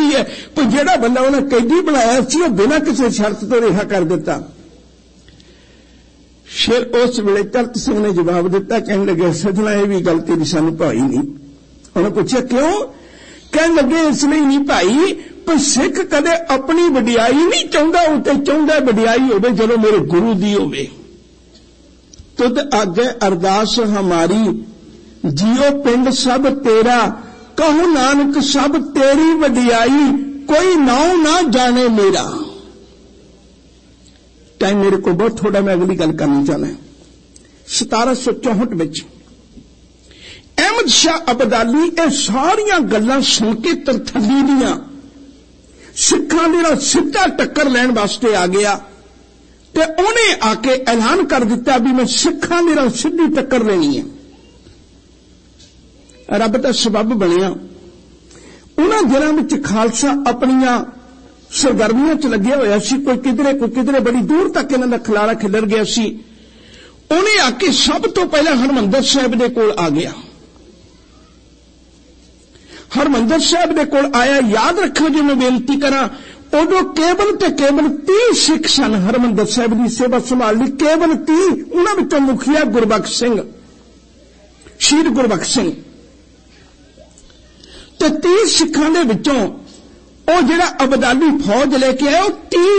गई है, पर जिहड़ा बंदा उन्हें कैदी बनाया सी वो बिना किसी शर्त तो रिहा कर दिता। फिर उस वेले तरत सिंह ने जवाब दिता, कहने लगे सजना ये भी गल तेरी सानू भाई नहीं। उन्हें पूछा क्यों? कहने लगे इसलिए नहीं भाई, पर सिख कदे अपनी वडियाई नहीं चाहता, उते चाहता वडियाई होवे जदों मेरे गुरु दी होवे। तुद आगे अरदास हमारी, जियो पिंड सब तेरा, कहो नानक सब तेरी वडियाई, कोई नाउ ना जाने मेरा। टाइम मेरे को बहुत थोड़ा, मैं अगली गल करनी चाहना। 1764 में अहमद शाह अब्दाली ये सारिया गल्लां सुन के तरथली दियां सिखां दे नाल सीधा टक्कर लैण वास्ते आ गया ते उन्हें आके ऐलान कर दिता भी मैं सिखां दे नाल सीधी टक्कर लेनी है। रब दा सबब बनिया। उन्हां दिनां विच खालसा अपनियां सरगर्मियां च लग्या होया सी, कोई किधरे बड़ी दूर तक इन्हां दा खलारा खिलर गया सी। उन्हें आके सब तो पहला हरमंदर साहिब दे कोल आ गया। हरमंदर साहिब दे कोल आया। याद रखो जो मैं बेनती करा, उदों केवल ते केवल 30 सिख सन हरमंदर साहिब की सेवा संभाल ली, केवल 30। उन्हां विचों मुखिया गुरबख्श सिंह, शहीद गुरबख्श सिंह ते 30 सिखां दे विचों ਉਹ ਜਿਹੜਾ ਅਬਦਾਲੀ फौज लेके आया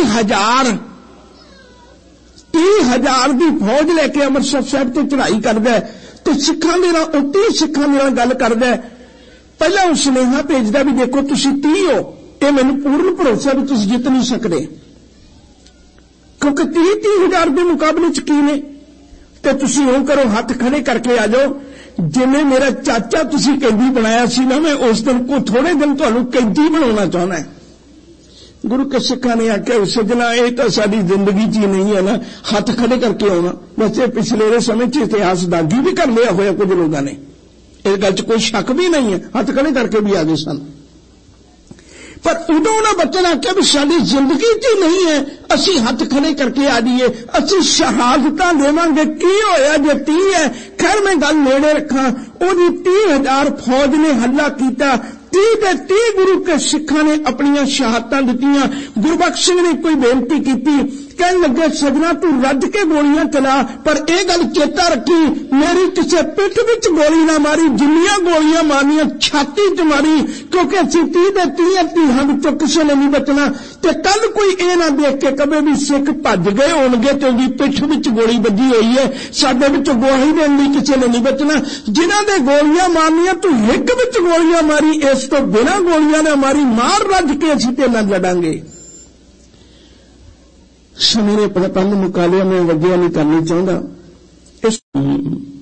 30,000 ਦੀ फौज लेके ਅੰਮ੍ਰਿਤਸਰ ਸਾਹਿਬ ਤੇ ਚੜਾਈ ਕਰਦਾ ਹੈ ਤੇ ਸਿੱਖਾਂ ਦੇ ਨਾਲ 30 ਸਿੱਖਾਂ ਦੇ ਨਾਲ ਗੱਲ ਕਰਦਾ ਹੈ। ਪਹਿਲਾਂ ਉਹ ਸੁਨੇਹਾ ਭੇਜਦਾ ਵੀ ਦੇਖੋ ਤੁਸੀਂ 30 ਹੋ, ਇਹ ਮੈਨੂੰ ਪੂਰਨ ਭਰੋਸਾ ਵੀ ਤੁਸੀਂ ਜਿੱਤ ਨਹੀਂ ਸਕਦੇ, ਕਿਉਂਕਿ 30,000 ਦੇ ਮੁਕਾਬਲੇ ਚ ਕੀ ਨੇ। ਤੇ ਤੁਸੀਂ ਉਹ ਕਰੋ, ਹੱਥ ਖੜੇ ਕਰਕੇ ਆ ਜਾਓ, जिमें मेरा चाचा तुसी कैदी बनाया सी ना, मैं उस दिन को थोड़े दिन तुहानू कैदी बनाना चाहना है। गुरु के सिखा ने आख्या सजना ये तो साडी जिंदगी च ही नहीं है ना, हाथ खड़े करके आना। वैसे पिछले समय च इतिहास दागी भी कर लिया होया कुछ लोगों ने, इस गल च कोई शक भी नहीं है, हाथ खड़े करके भी आ गए सन। पर उदों उन्हें बच्चे ने आख्या भी साडी जिंदगी च ही नहीं है, असी हाथ खड़े करके आ जाइए, असी शहादतां देवांगे। की होया जे 30 है? खैर मैं गल नेड़े रखा, ओदी 30,000 फौज ने हल्ला किया, 30 गुरु के सिखा ने अपनियां शहादतां दित्तियां। गुरबख्श सिंह ने कोई बेनती की, कहने लगे सजना तू रज के गोलियां चला, पर यह गल चेता रखी मेरी किसी पिठ विच गोली ना मारी, जिन्नियां गोलियां मारियां छाती च मारी, क्योंकि असीं 30 दे 30 धीहां विचों किसी ने नहीं बचना। ते कल कोई ये ना देख के कभी भी सिख भज गए होणगे ते उहदी पिठ विच गोली वजी हुई है, साडे विच गोली देण लई किसी ने नहीं बचना। जिन्हां दे गोलियां मारनियां तू हिक विच गोलियां मारी, इस तो बिना गोलियां ना मारी, मार रज के असीं ते नाल लड़ांगे। समेरे पल मुका लिया, मैं वड्डिया नहीं करनी चाहता। इस